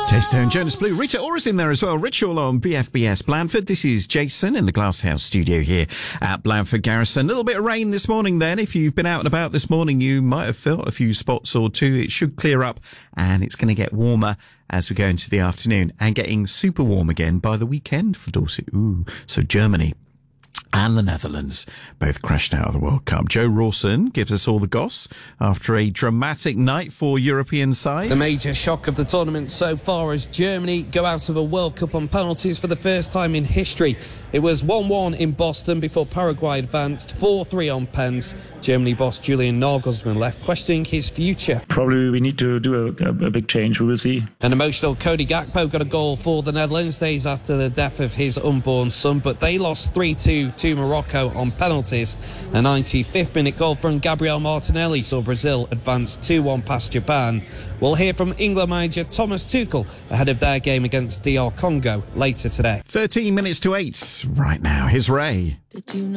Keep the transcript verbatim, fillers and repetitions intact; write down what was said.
Testo and Jonas Blue. Rita Ora's in there as well. Ritual on B F B S Blandford. This is Jason in the Glasshouse studio here at Blandford Garrison. A little bit of rain this morning then. If you've been out and about this morning, you might have felt a few spots or two. It should clear up and it's going to get warmer as we go into the afternoon and getting super warm again by the weekend for Dorset. Ooh, so Germany and the Netherlands both crashed out of the World Cup. Joe Rawson gives us all the goss after a dramatic night for European sides. The major shock of the tournament so far as Germany go out of a World Cup on penalties for the first time in history. It was one one in Boston before Paraguay advanced four three on pens. Germany boss Julian Nagelsmann left questioning his future. Probably we need to do a, a big change. We will see. An emotional Cody Gakpo got a goal for the Netherlands days after the death of his unborn son, but they lost three two to Morocco on penalties. A ninety-fifth minute goal from Gabriel Martinelli saw Brazil advance two one past Japan. We'll hear from England manager Thomas Tuchel ahead of their game against D R Congo later today. thirteen minutes to eight right now. Here's Ray. Did you know